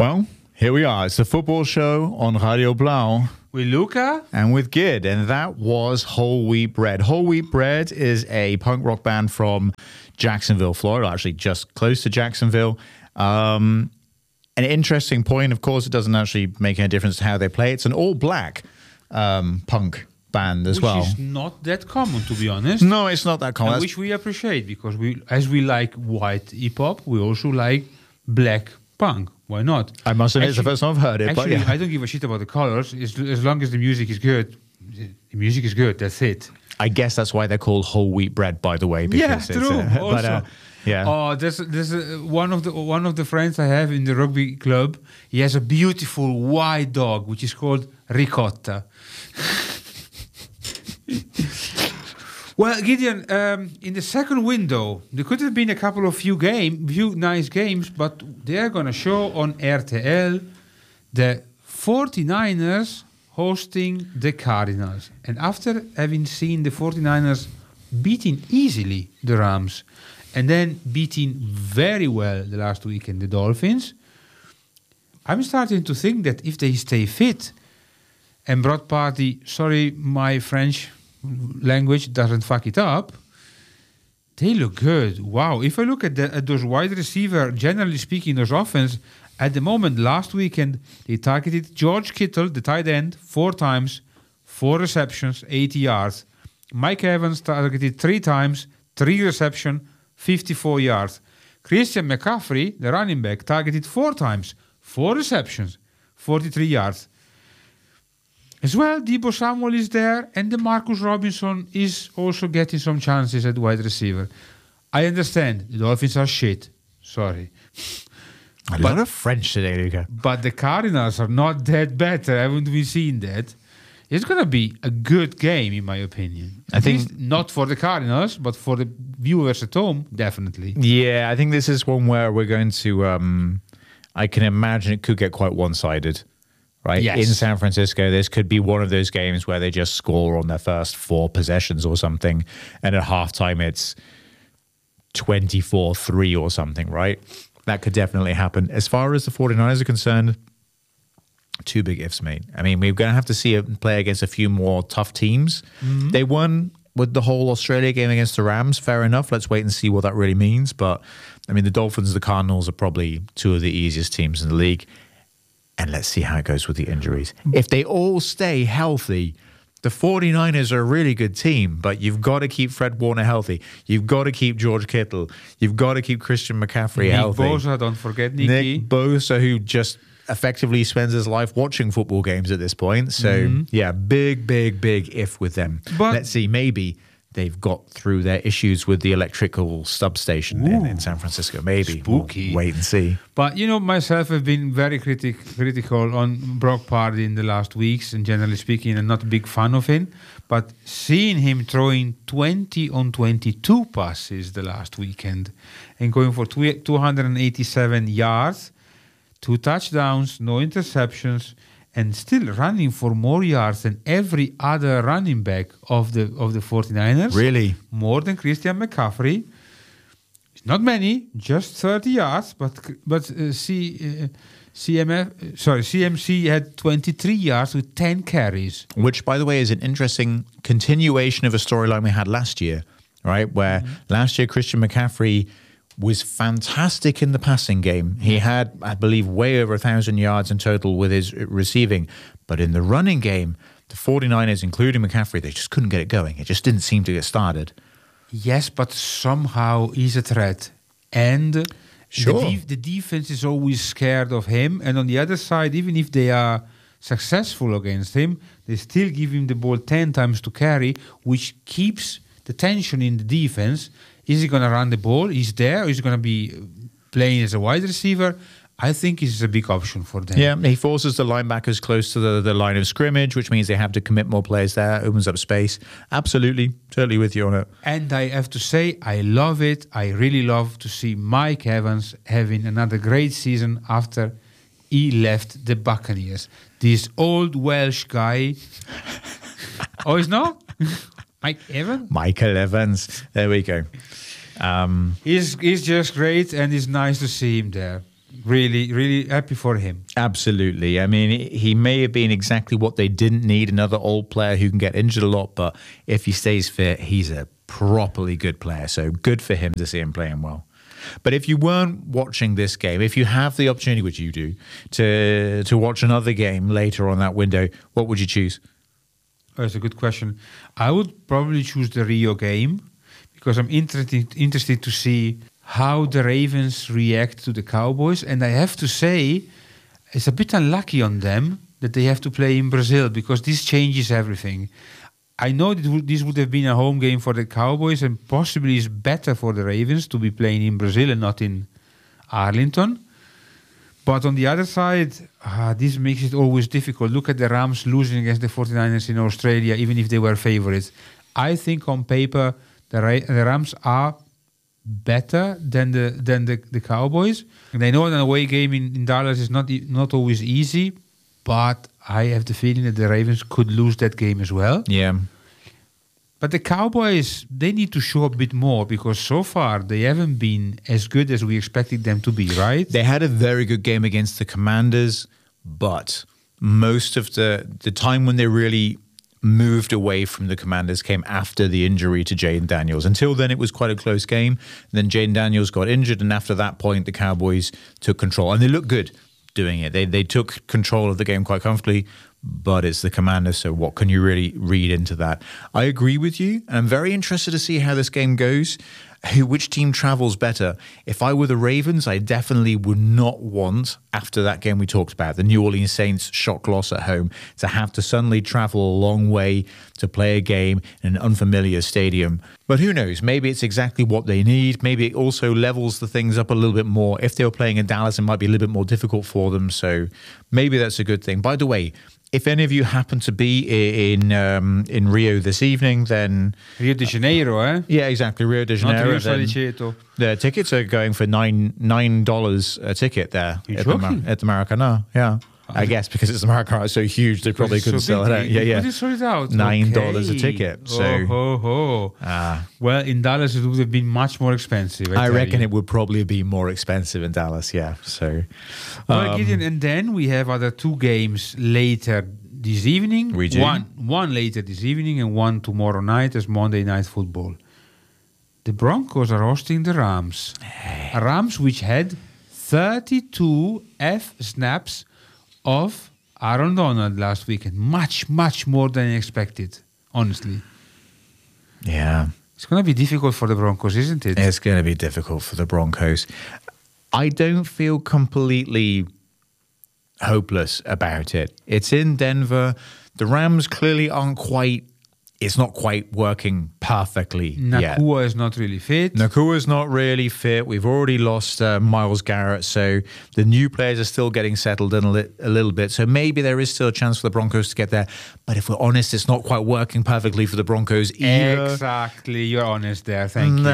Well, here we are. It's the football show on Radio Blau. With Luca. And with Gid. And that was Whole Wheat Bread. Whole Wheat Bread is a punk rock band from Jacksonville, Florida, actually just close to Jacksonville. An interesting point, of course, it doesn't actually make any difference to how they play. It's an all-black punk band as well. Which is not that common, to be honest. No, it's not that common. Which we appreciate, because as we like white hip-hop, we also like black punk. Why not? I must admit, it's the first time I've heard it. Actually, but yeah. I don't give a shit about the colors. As long as the music is good, the music is good. That's it. I guess that's why they're called whole wheat bread, by the way. Because yeah, true. Also, yeah. Oh, there's one of the friends I have in the rugby club. He has a beautiful white dog, which is called Ricotta. Well, Gideon, in the second window, there could have been a couple of few nice games, but they are going to show on RTL the 49ers hosting the Cardinals. And after having seen the 49ers beating easily the Rams and then beating very well the last weekend the Dolphins, I'm starting to think that if they stay fit and Broad Party, sorry, my French language doesn't fuck it up, they look good. Wow. If I look at those wide receiver, generally speaking, those offense, at the moment, last weekend, they targeted George Kittle, the tight end, 4 times, 4 receptions, 80 yards. Mike Evans targeted 3 times, 3 receptions, 54 yards. Christian McCaffrey, the running back, targeted 4 times, 4 receptions, 43 yards. As well, Deebo Samuel is there, and DeMarcus Robinson is also getting some chances at wide receiver. I understand, the Dolphins are shit. Sorry. A lot of French today, Luca. But the Cardinals are not that better. Haven't we seen that? It's going to be a good game, in my opinion. I think not for the Cardinals, but for the viewers at home, definitely. Yeah, I think this is one where we're going to... I can imagine it could get quite one-sided. Right? Yes. In San Francisco, this could be one of those games where they just score on their first 4 possessions or something, and at halftime it's 24-3 or something, right? That could definitely happen. As far as the 49ers are concerned, 2 big ifs, mate. I mean, we're going to have to see it play against a few more tough teams. Mm-hmm. They won with the whole Australia game against the Rams, fair enough. Let's wait and see what that really means. But, I mean, the Dolphins and the Cardinals are probably 2 of the easiest teams in the league. And let's see how it goes with the injuries. If they all stay healthy, the 49ers are a really good team, but you've got to keep Fred Warner healthy. You've got to keep George Kittle. You've got to keep Christian McCaffrey healthy. Nick Bosa, don't forget Nicky. Nick Bosa, who just effectively spends his life watching football games at this point. So, yeah, big if with them. But let's see, maybe they've got through their issues with the electrical substation in San Francisco. Maybe. Spooky. We'll wait and see. But, myself, I've been very critical on Brock Purdy in the last weeks, and generally speaking, I'm not a big fan of him. But seeing him throwing 20 on 22 passes the last weekend and going for 287 yards, 2 touchdowns, no interceptions, and still running for more yards than every other running back of the 49ers. Really? More than Christian McCaffrey. Not many, just 30 yards, but CMC had 23 yards with 10 carries. Which, by the way, is an interesting continuation of a storyline we had last year, right? Where last year Christian McCaffrey was fantastic in the passing game. He had, I believe, way over 1,000 yards in total with his receiving. But in the running game, the 49ers, including McCaffrey, they just couldn't get it going. It just didn't seem to get started. Yes, but somehow he's a threat. And sure. The defense is always scared of him. And on the other side, even if they are successful against him, they still give him the ball 10 times to carry, which keeps the tension in the defense. Is he going to run the ball? He's there. Or is he going to be playing as a wide receiver? I think it's a big option for them. Yeah, he forces the linebackers close to the line of scrimmage, which means they have to commit more players there, opens up space. Absolutely, totally with you on it. And I have to say, I love it. I really love to see Mike Evans having another great season after he left the Buccaneers. This old Welsh guy. Oh, he's not? Michael Evans. There we go. He's just great, and it's nice to see him there. really, really happy for him. Absolutely. I mean, he may have been exactly what they didn't need, another old player who can get injured a lot, but if he stays fit, he's a properly good player. So good for him to see him playing well. But if you weren't watching this game, if you have the opportunity, which you do, to watch another game later on that window, what would you choose? Oh, that's a good question. I would probably choose the Rio game because I'm interested to see how the Ravens react to the Cowboys. And I have to say, it's a bit unlucky on them that they have to play in Brazil because this changes everything. I know that this would have been a home game for the Cowboys and possibly is better for the Ravens to be playing in Brazil and not in Arlington. But on the other side, this makes it always difficult. Look at the Rams losing against the 49ers in Australia, even if they were favorites. I think on paper, the Rams are better than the Cowboys. And I know an away game in Dallas is not always easy, but I have the feeling that the Ravens could lose that game as well. Yeah. But the Cowboys, they need to show a bit more because so far they haven't been as good as we expected them to be, right? They had a very good game against the Commanders, but most of the time when they really moved away from the Commanders came after the injury to Jaden Daniels. Until then, it was quite a close game. Then Jaden Daniels got injured, and after that point, the Cowboys took control. And they looked good doing it. They took control of the game quite comfortably, but it's the Commanders, so what can you really read into that? I agree with you, and I'm very interested to see how this game goes, which team travels better. If I were the Ravens, I definitely would not want, after that game we talked about, the New Orleans Saints shock loss at home, to have to suddenly travel a long way to play a game in an unfamiliar stadium. But who knows? Maybe it's exactly what they need. Maybe it also levels the things up a little bit more. If they were playing in Dallas, it might be a little bit more difficult for them. So maybe that's a good thing. By the way, if any of you happen to be in Rio this evening, then Rio de Janeiro, eh? Yeah, exactly, Rio de Janeiro. Not Rio Saliceto. The tickets are going for $9 a ticket there at the Maracanã. Yeah, I guess because it's the Maracanã, it's so huge, they probably couldn't sell it out. Yeah. They sold it out. $9 a ticket. So, well, in Dallas it would have been much more expensive. I reckon it would probably be more expensive in Dallas. Yeah. So, well, Gideon, and then we have other two games later this evening. We do. One later this evening and one tomorrow night as Monday Night Football. The Broncos are hosting the Rams. Rams which had 32 snaps of Aaron Donald last weekend. Much, much more than expected, honestly. Yeah. It's going to be difficult for the Broncos, isn't it? It's going to be difficult for the Broncos. I don't feel completely hopeless about it. It's in Denver. The Rams clearly aren't quite, it's not quite working perfectly yet. Nakua is not really fit. Nakua's not really fit. We've already lost Myles Garrett, so the new players are still getting settled in a little bit. So maybe there is still a chance for the Broncos to get there. But if we're honest, it's not quite working perfectly for the Broncos either. Exactly. You're honest there. Thank you.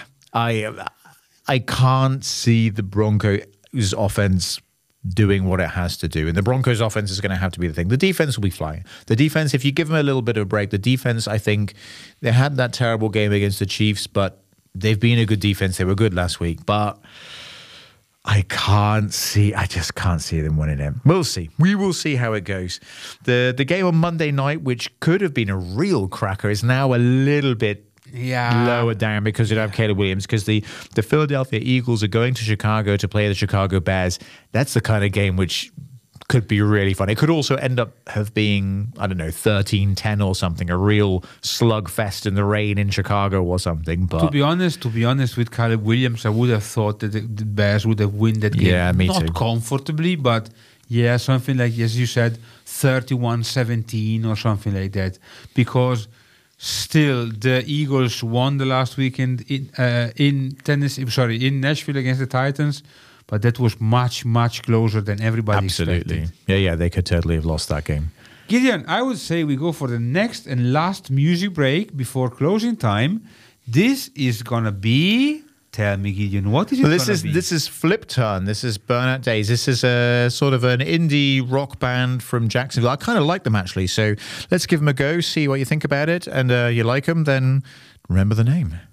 I can't see the Broncos offense doing what it has to do. And the Broncos offense is going to have to be the thing. The defense will be flying. The defense, if you give them a little bit of a break, the defense, I think, they had that terrible game against the Chiefs, but they've been a good defense. They were good last week. But I just can't see them winning it. We'll see. We will see how it goes. The game on Monday night, which could have been a real cracker, is now a little bit lower down because you don't have Caleb Williams, because the Philadelphia Eagles are going to Chicago to play the Chicago Bears. That's the kind of game which could be really fun. It could also end up being, 13-10 or something, a real slugfest in the rain in Chicago or something. But to be honest, with Caleb Williams, I would have thought that the Bears would have won that game. Yeah, me Not too. Comfortably, but something like, as you said, 31-17 or something like that. Because still, the Eagles won the last weekend in Nashville against the Titans, but that was much, much closer than everybody expected. Yeah, they could totally have lost that game. Gideon, I would say we go for the next and last music break before closing time. This is gonna be... Tell me, Gideon, what is it going to be? This is Flip Turn. This is Burnout Days. This is a sort of an indie rock band from Jacksonville. I kind of like them, actually. So let's give them a go, see what you think about it. And you like them, then remember the name.